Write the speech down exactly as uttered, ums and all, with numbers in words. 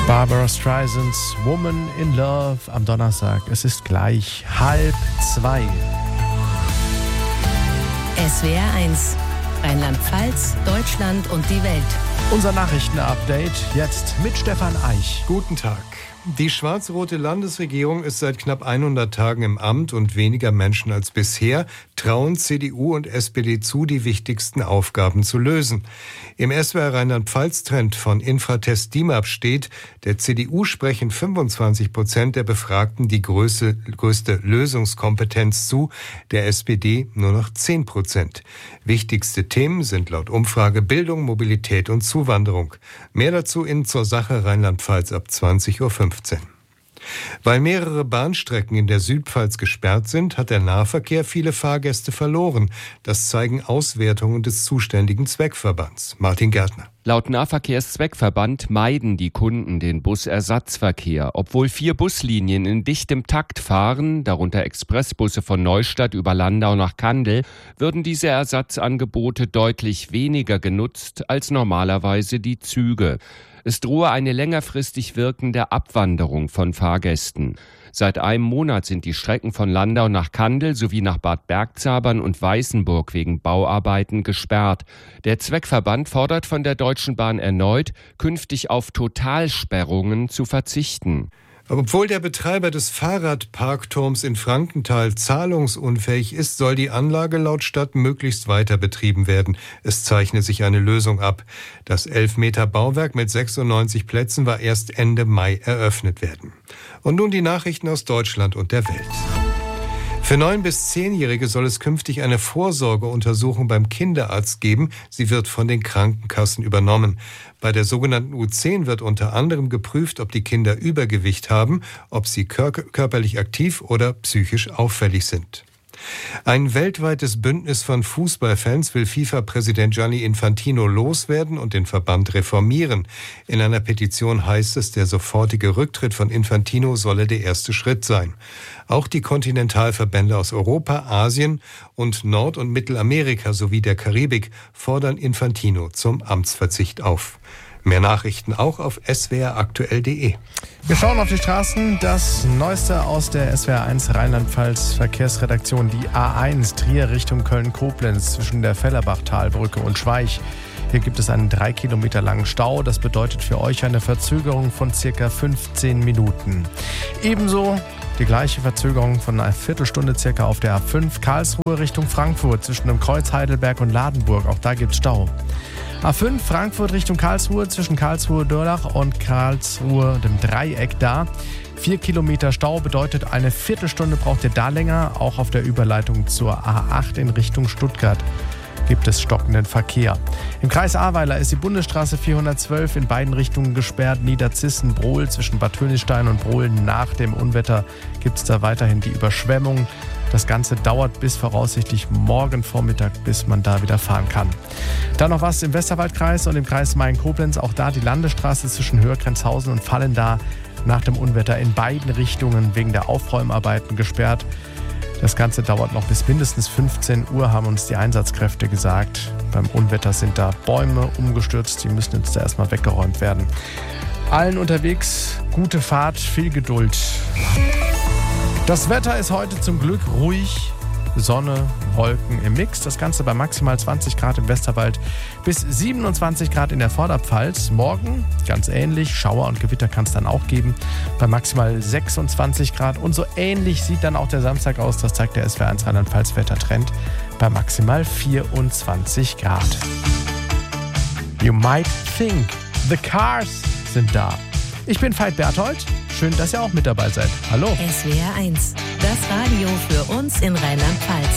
Barbara Streisands Woman in Love am Donnerstag. Es ist gleich halb zwei. S W R eins, Rheinland-Pfalz, Deutschland und die Welt. Unser Nachrichtenupdate jetzt mit Stefan Eich. Guten Tag. Die schwarz-rote Landesregierung ist seit knapp hundert Tagen im Amt und weniger Menschen als bisher trauen C D U und S P D zu, die wichtigsten Aufgaben zu lösen. Im S W R Rheinland-Pfalz-Trend von Infratest D I M A P steht, der C D U sprechen fünfundzwanzig Prozent der Befragten die größte, größte Lösungskompetenz zu, der S P D nur noch zehn Prozent. Wichtigste Themen sind laut Umfrage Bildung, Mobilität und Zuwanderung. Mehr dazu in Zur Sache Rheinland-Pfalz ab zwanzig Uhr fünfzehn. Weil mehrere Bahnstrecken in der Südpfalz gesperrt sind, hat der Nahverkehr viele Fahrgäste verloren. Das zeigen Auswertungen des zuständigen Zweckverbands. Martin Gärtner. Laut Nahverkehrszweckverband meiden die Kunden den Busersatzverkehr. Obwohl vier Buslinien in dichtem Takt fahren, darunter Expressbusse von Neustadt über Landau nach Kandel, würden diese Ersatzangebote deutlich weniger genutzt als normalerweise die Züge. Es drohe eine längerfristig wirkende Abwanderung von Fahrgästen. Seit einem Monat sind die Strecken von Landau nach Kandel sowie nach Bad Bergzabern und Weißenburg wegen Bauarbeiten gesperrt. Der Zweckverband fordert von der Deutschen Bahn erneut, künftig auf Totalsperrungen zu verzichten. Obwohl der Betreiber des Fahrradparkturms in Frankenthal zahlungsunfähig ist, soll die Anlage laut Stadt möglichst weiter betrieben werden. Es zeichne sich eine Lösung ab. Das elf Meter Bauwerk mit sechsundneunzig Plätzen war erst Ende Mai eröffnet werden. Und nun die Nachrichten aus Deutschland und der Welt. Für neun- bis zehnjährige soll es künftig eine Vorsorgeuntersuchung beim Kinderarzt geben. Sie wird von den Krankenkassen übernommen. Bei der sogenannten U zehn wird unter anderem geprüft, ob die Kinder Übergewicht haben, ob sie kör- körperlich aktiv oder psychisch auffällig sind. Ein weltweites Bündnis von Fußballfans will FIFA-Präsident Gianni Infantino loswerden und den Verband reformieren. In einer Petition heißt es, der sofortige Rücktritt von Infantino solle der erste Schritt sein. Auch die Kontinentalverbände aus Europa, Asien und Nord- und Mittelamerika sowie der Karibik fordern Infantino zum Amtsverzicht auf. Mehr Nachrichten auch auf s w r aktuell punkt d e. Wir schauen auf die Straßen. Das Neueste aus der S W R eins Rheinland-Pfalz Verkehrsredaktion. Die A eins Trier Richtung Köln-Koblenz zwischen der Fellerbachtalbrücke und Schweich. Hier gibt es einen drei Kilometer langen Stau. Das bedeutet für euch eine Verzögerung von circa fünfzehn Minuten. Ebenso die gleiche Verzögerung von einer Viertelstunde circa auf der A fünf Karlsruhe Richtung Frankfurt zwischen dem Kreuz Heidelberg und Ladenburg. Auch da gibt es Stau. A fünf Frankfurt Richtung Karlsruhe zwischen Karlsruhe-Dörlach und Karlsruhe, dem Dreieck da. Vier Kilometer Stau bedeutet, eine Viertelstunde braucht ihr da länger. Auch auf der Überleitung zur A acht in Richtung Stuttgart gibt es stockenden Verkehr. Im Kreis Ahrweiler ist die Bundesstraße vierhundertzwölf in beiden Richtungen gesperrt. Niederzissen-Brohl zwischen Bad Hönistein und Brohl. Nach dem Unwetter gibt es da weiterhin die Überschwemmung. Das Ganze dauert bis voraussichtlich morgen Vormittag, bis man da wieder fahren kann. Dann noch was im Westerwaldkreis und im Kreis Main-Koblenz. Auch da die Landesstraße zwischen Höher-Grenzhausen und Vallendar nach dem Unwetter in beiden Richtungen wegen der Aufräumarbeiten gesperrt. Das Ganze dauert noch bis mindestens fünfzehn Uhr, haben uns die Einsatzkräfte gesagt. Beim Unwetter sind da Bäume umgestürzt, die müssen jetzt da erstmal weggeräumt werden. Allen unterwegs gute Fahrt, viel Geduld. Das Wetter ist heute zum Glück ruhig. Sonne, Wolken im Mix. Das Ganze bei maximal zwanzig Grad im Westerwald bis siebenundzwanzig Grad in der Vorderpfalz. Morgen ganz ähnlich. Schauer und Gewitter kann es dann auch geben. Bei maximal sechsundzwanzig Grad. Und so ähnlich sieht dann auch der Samstag aus. Das zeigt der S W R eins Rheinland-Pfalz Wettertrend. Bei maximal vierundzwanzig Grad. You might think. The Cars sind da. Ich bin Veit Berthold. Schön, dass ihr auch mit dabei seid. Hallo. S W R eins, das Radio für uns in Rheinland-Pfalz.